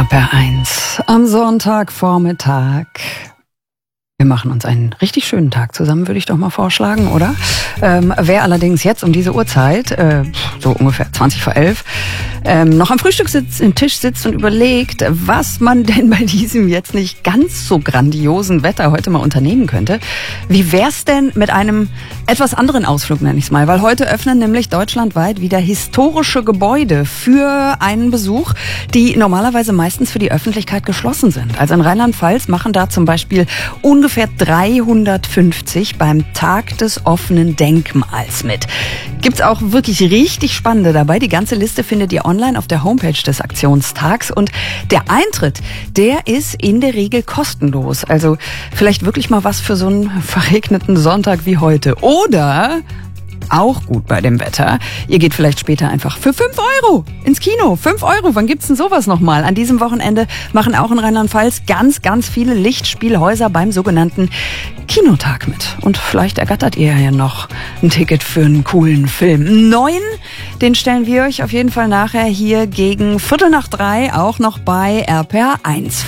RPR1 am Sonntagvormittag. Wir machen uns einen richtig schönen Tag zusammen, würde ich doch mal vorschlagen, oder? Wer allerdings jetzt um diese Uhrzeit, so ungefähr 20 vor 11, noch am Frühstückstisch sitzt und überlegt, was man denn bei diesem jetzt nicht ganz so grandiosen Wetter heute mal unternehmen könnte. Wie wär's denn mit einem etwas anderen Ausflug, nenne ich es mal? Weil heute öffnen nämlich deutschlandweit wieder historische Gebäude für einen Besuch, die normalerweise meistens für die Öffentlichkeit geschlossen sind. Also in Rheinland-Pfalz machen da zum Beispiel ungefähr 350 beim Tag des offenen Denkmals mit. Gibt's auch wirklich richtig spannende dabei. Die ganze Liste findet ihr online auf der Homepage des Aktionstags. Und der Eintritt, der ist in der Regel kostenlos. Also vielleicht wirklich mal was für so einen verregneten Sonntag wie heute. Oder auch gut bei dem Wetter. Ihr geht vielleicht später einfach für 5 Euro ins Kino. 5 Euro, wann gibt's denn sowas nochmal? An diesem Wochenende machen auch in Rheinland-Pfalz ganz viele Lichtspielhäuser beim sogenannten Kinotag mit. Und vielleicht ergattert ihr ja noch ein Ticket für einen coolen Film. 9, den stellen wir euch auf jeden Fall nachher hier gegen 2:45 auch noch bei RPR1